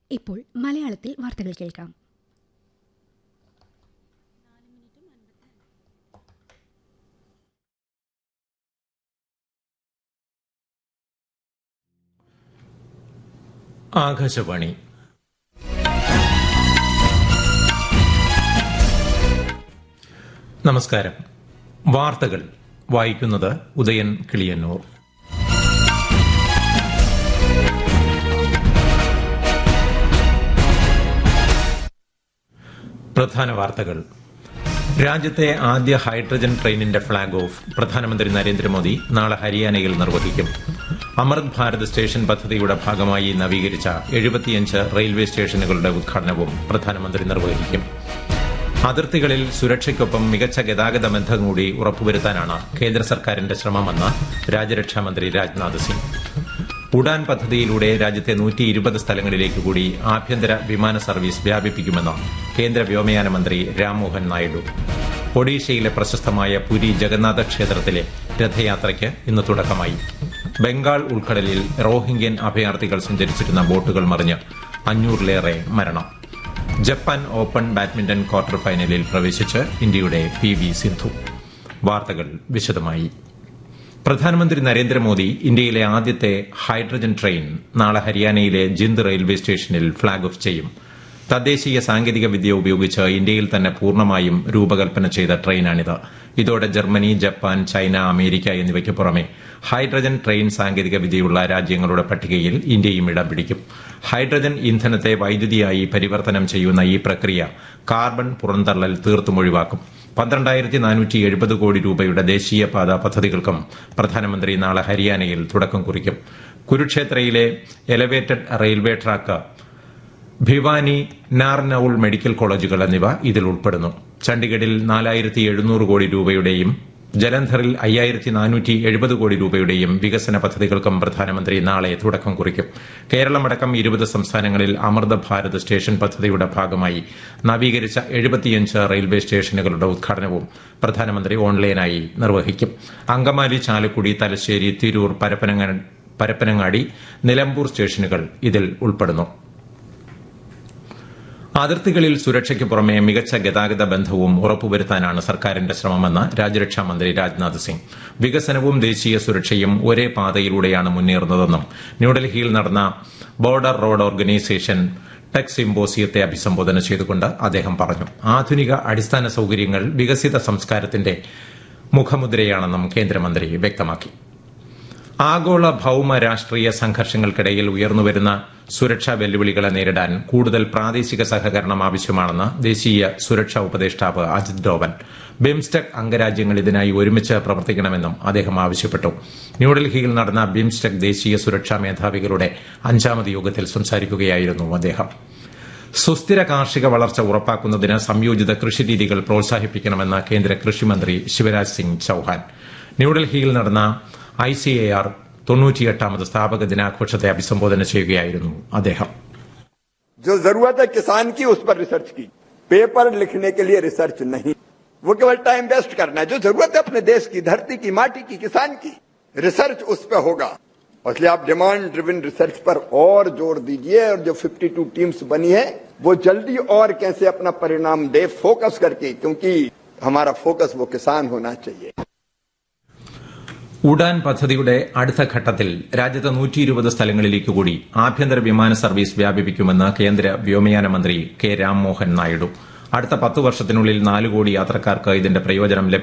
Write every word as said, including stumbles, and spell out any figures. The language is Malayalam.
ഇപ്പോൾ മലയാളത്തിൽ വാർത്തകൾ കേൾക്കാം. ആകാശവാണി. നമസ്കാരം. വാർത്തകൾ വായിക്കുന്നത് ഉദയൻ കിളിയന്നൂർ. പ്രധാന വാർത്തകൾ. രാജ്യത്തെ ആദ്യ ഹൈഡ്രജൻ ട്രെയിനിന്റെ ഫ്ളാഗ് ഓഫ് പ്രധാനമന്ത്രി നരേന്ദ്രമോദി നാളെ ഹരിയാനയിൽ നിർവഹിക്കും. അമൃത് ഭാരത് സ്റ്റേഷൻ പദ്ധതിയുടെ ഭാഗമായി നവീകരിച്ച എഴുപത്തിയഞ്ച് റെയിൽവേ സ്റ്റേഷനുകളുടെ ഉദ്ഘാടനവും പ്രധാനമന്ത്രി നിർവഹിക്കും. അതിർത്തികളിൽ സുരക്ഷയ്ക്കൊപ്പം മികച്ച ഗതാഗത ബന്ധം കൂടി ഉറപ്പുവരുത്താനാണ് കേന്ദ്ര സർക്കാരിന്റെ ശ്രമമെന്ന് രാജ്യരക്ഷാമന്ത്രി രാജ്നാഥ് സിംഗ്. ഉഡാൻ പദ്ധതിയിലൂടെ രാജ്യത്തെ നൂറ്റി ഇരുപത് സ്ഥലങ്ങളിലേക്ക് കൂടി ആഭ്യന്തര വിമാന സർവീസ് വ്യാപിപ്പിക്കുമെന്ന് കേന്ദ്ര വ്യോമയാന മന്ത്രി രാംമോഹൻ നായിഡു. ഒഡീഷയിലെ പ്രശസ്തമായ പുരി ജഗന്നാഥ ക്ഷേത്രത്തിലെ രഥയാത്രയ്ക്ക് ഇന്ന് തുടക്കമായി. ബംഗാൾ ഉൾക്കടലിൽ റോഹിംഗ്യൻ അഭയാർത്ഥികൾ സഞ്ചരിച്ചിരുന്ന ബോട്ടുകൾ മറിഞ്ഞ് അഞ്ഞൂറിലേറെ മരണം. ജപ്പാൻ ഓപ്പൺ ബാഡ്മിന്റൺ ക്വാർട്ടർ ഫൈനലിൽ പ്രവേശിച്ച് ഇന്ത്യയുടെ പി വി സിന്ധു. വാർത്തകൾ വിശദമായി. പ്രധാനമന്ത്രി നരേന്ദ്രമോദി ഇന്ത്യയിലെ ആദ്യത്തെ ഹൈഡ്രജൻ ട്രെയിൻ നാളെ ഹരിയാനയിലെ ജിന്ദ് റെയിൽവേ സ്റ്റേഷനിൽ ഫ്ളാഗ് ഓഫ് ചെയ്യും. തദ്ദേശീയ സാങ്കേതിക വിദ്യ ഉപയോഗിച്ച് ഇന്ത്യയിൽ തന്നെ പൂർണ്ണമായും രൂപകൽപ്പന ചെയ്ത ട്രെയിനാണിത്. ഇതോടെ ജർമ്മനി, ജപ്പാൻ, ചൈന, അമേരിക്ക എന്നിവയ്ക്ക് പുറമെ ഹൈഡ്രജൻ ട്രെയിൻ സാങ്കേതിക വിദ്യയുള്ള രാജ്യങ്ങളുടെ പട്ടികയിൽ ഇന്ത്യയും ഇടം പിടിക്കും. ഹൈഡ്രജൻ ഇന്ധനത്തെ വൈദ്യുതിയായി പരിവർത്തനം ചെയ്യുന്ന ഈ പ്രക്രിയ കാർബൺ പുറന്തള്ളൽ തീർത്തും ഒഴിവാക്കും. പന്ത്രണ്ടായിരത്തി നാനൂറ്റി എഴുപത് കോടി രൂപയുടെ ദേശീയപാത പദ്ധതികൾക്കും പ്രധാനമന്ത്രി നാളെ ഹരിയാനയിൽ തുടക്കം കുറിക്കും. കുരുക്ഷേത്രയിലെ elevated railway track, Bhiwani, Narnaul medical കോളേജുകൾ എന്നിവ ഇതിൽ ഉൾപ്പെടുന്നു. ചണ്ഡിഗഡിൽ നാലായിരത്തി എഴുന്നൂറ് കോടി രൂപയുടെയും ജലന്ധറിൽ അയ്യായിരത്തി നാനൂറ്റി എഴുപത് കോടി രൂപയുടെയും വികസന പദ്ധതികൾക്കും പ്രധാനമന്ത്രി നാളെ തുടക്കം കുറിക്കും. കേരളമടക്കം ഇരുപത് സംസ്ഥാനങ്ങളിൽ അമൃത് ഭാരത് സ്റ്റേഷൻ പദ്ധതിയുടെ ഭാഗമായി നവീകരിച്ച എഴുപത്തിയഞ്ച് റെയിൽവേ സ്റ്റേഷനുകളുടെ ഉദ്ഘാടനവും പ്രധാനമന്ത്രി ഓൺലൈനായി നിർവഹിക്കും. അങ്കമാലി, ചാലക്കുടി, തലശ്ശേരി, തിരൂർ, പരപ്പനങ്ങാടി, നിലമ്പൂർ സ്റ്റേഷനുകൾ ഇതിൽ ഉൾപ്പെടുന്നു. അതിർത്തികളിൽ സുരക്ഷയ്ക്ക് പുറമെ മികച്ച ഗതാഗത ബന്ധവും ഉറപ്പുവരുത്താനാണ് സർക്കാരിന്റെ ശ്രമമെന്ന് രാജ്യരക്ഷാമന്ത്രി രാജ്നാഥ് സിംഗ്. വികസനവും ദേശീയ സുരക്ഷയും ഒരേ പാതയിലൂടെയാണ് മുന്നേറുന്നതെന്നും ന്യൂഡൽഹിയിൽ നടന്ന ബോർഡർ റോഡ് ഓർഗനൈസേഷൻ ടെക് സിംപോസിയത്തെ അഭിസംബോധന ചെയ്തുകൊണ്ട് അദ്ദേഹം പറഞ്ഞു. ആധുനിക അടിസ്ഥാന സൌകര്യങ്ങൾ വികസിത സംസ്കാരത്തിന്റെ മുഖമുദ്രയാണെന്നും കേന്ദ്രമന്ത്രി വ്യക്തമാക്കി. ആഗോള ഭൌമ രാഷ്ട്രീയ സംഘർഷങ്ങൾക്കിടയിൽ ഉയർന്നുവരുന്ന സുരക്ഷാ വെല്ലുവിളികളെ നേരിടാൻ കൂടുതൽ പ്രാദേശിക സഹകരണം ആവശ്യമാണെന്ന് ദേശീയ സുരക്ഷാ ഉപദേഷ്ടാവ് അജിത് ഡോവൽ. ബിംസ്റ്റെക് അംഗരാജ്യങ്ങൾ ഇതിനായി ഒരുമിച്ച് പ്രവർത്തിക്കണമെന്നും അദ്ദേഹം ആവശ്യപ്പെട്ടു. ന്യൂഡൽഹിയിൽ നടന്ന ബിംസ്റ്റെക് ദേശീയ സുരക്ഷാ മേധാവികളുടെ അഞ്ചാമത് യോഗത്തിൽ സംസാരിക്കുകയായിരുന്നു അദ്ദേഹം. സുസ്ഥിര കാർഷിക വളർച്ച ഉറപ്പാക്കുന്നതിന് സംയോജിത കൃഷിരീതികൾ പ്രോത്സാഹിപ്പിക്കണമെന്ന് കേന്ദ്ര കൃഷിമന്ത്രി ശിവരാജ് സിംഗ് ചൌഹാൻ. ന്യൂഡൽഹിയിൽ നടന്ന ഐ സി എ ആർ തൊണ്ണൂറ്റിയെട്ടാമത് സ്ഥാപക ദിനാഘോഷത്തെ അഭിസംബോധന ചെയ്യുകയായിരുന്നു അദ്ദേഹം. जो जरूरत है किसान की उस पर रिसर्च की, पेपर लिखने के लिए रिसर्च नहीं, वो केवल टाइम वेस्ट करना है. जो जरूरत है अपने देश की, धरती की, माटी की, किसान की, रिसर्च उस पर होगा. इसलिए आप डिमांड ड्रिवन रिसर्च पर और जोर दीजिए. और जो बावन टीम्स बनी है वो जल्दी और कैसे अपना परिणाम दे, फोकस करके, क्योंकि हमारा फोकस वो किसान होना चाहिए. ഉഡാൻ പദ്ധതിയുടെ അടുത്ത ഘട്ടത്തിൽ രാജ്യത്തെ നൂറ്റി ഇരുപത് സ്ഥലങ്ങളിലേക്ക് കൂടി ആഭ്യന്തര വിമാന സർവീസ് വ്യാപിപ്പിക്കുമെന്ന് കേന്ദ്ര വ്യോമയാന മന്ത്രി കെ രാംമോഹൻ നായിഡു. അടുത്ത പത്തു വർഷത്തിനുള്ളിൽ നാല് കോടി യാത്രക്കാർക്ക് ഇതിന്റെ പ്രയോജനം ലഭിക്കും.